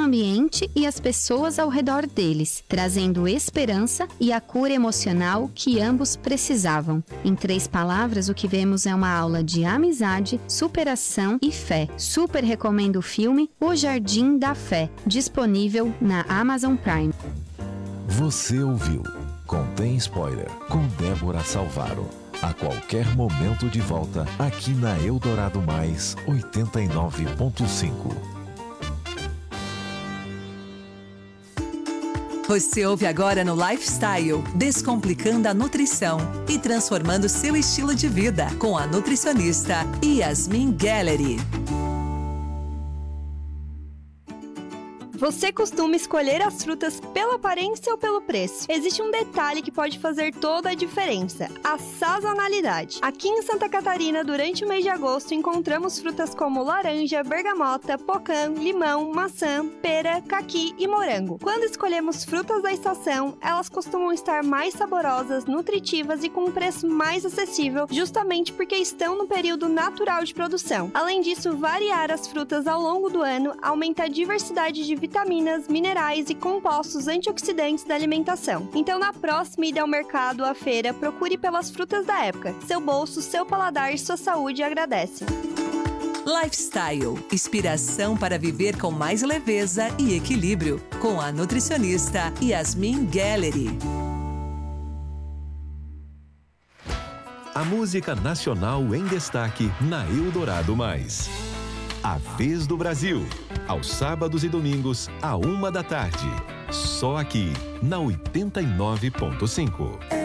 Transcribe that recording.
ambiente e as pessoas ao redor deles, trazendo esperança e a cura emocional que ambos precisavam. Em 3 palavras, o que vemos é uma aula de amizade, superação e fé. Super recomendo o filme O Jardim da Fé, disponível na Amazon Prime. Você ouviu Contém Spoiler, com Débora Salvaro. A qualquer momento de volta, aqui na Eldorado Mais 89.5. Você ouve agora no Lifestyle, descomplicando a nutrição e transformando seu estilo de vida, com a nutricionista Yasmin Gallery. Você costuma escolher as frutas pela aparência ou pelo preço? Existe um detalhe que pode fazer toda a diferença: a sazonalidade. Aqui em Santa Catarina, durante o mês de agosto, encontramos frutas como laranja, bergamota, pocã, limão, maçã, pera, caqui e morango. Quando escolhemos frutas da estação, elas costumam estar mais saborosas, nutritivas e com um preço mais acessível, justamente porque estão no período natural de produção. Além disso, variar as frutas ao longo do ano aumenta a diversidade de vitaminas, minerais e compostos antioxidantes da alimentação. Então, na próxima ida ao mercado, à feira, procure pelas frutas da época. Seu bolso, seu paladar e sua saúde agradecem. Lifestyle, inspiração para viver com mais leveza e equilíbrio, com a nutricionista Yasmin Gallery. A música nacional em destaque na Eldorado Mais. A Vez do Brasil, aos sábados e domingos, à 1 da tarde. Só aqui, na 89.5.